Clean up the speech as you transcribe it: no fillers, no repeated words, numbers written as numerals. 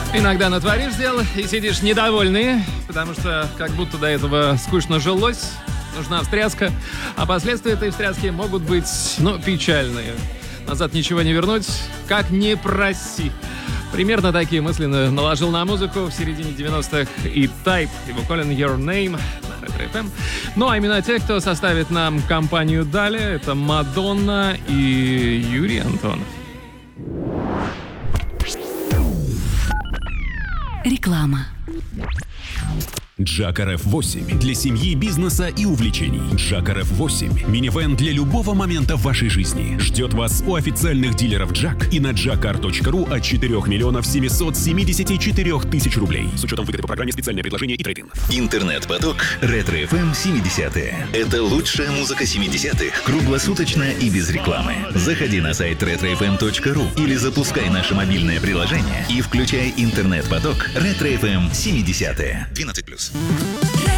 Иногда натворишь дел и сидишь недовольный, потому что как будто до этого скучно жилось, нужна встряска, а последствия этой встряски могут быть, печальные. Назад ничего не вернуть, как не проси. Примерно такие мысли наложил на музыку в середине 90-х и Type, его Calling Your Name на Ретро FM. Ну а именно те, кто составит нам компанию далее, это Мадонна и Юрий Антонов. Реклама. Jack RF8 для семьи, бизнеса и увлечений. Jack RF8 – минивэн для любого момента в вашей жизни. Ждет вас у официальных дилеров Jack и на jackcar.ru от 4 миллионов 774 тысяч рублей. С учетом выгоды по программе «Специальное предложение» и трейдинг. Интернет-поток Ретро FM 70-е. Это лучшая музыка 70-х, круглосуточно и без рекламы. Заходи на сайт retrofm.ru или запускай наше мобильное приложение и включай интернет-поток Ретро FM 70-е. 12+.